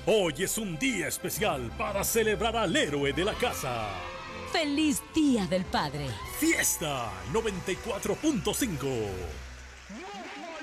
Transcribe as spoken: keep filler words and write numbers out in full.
Hoy es un día especial para celebrar al héroe de la casa. ¡Feliz Día del Padre! Fiesta noventa y cuatro punto cinco.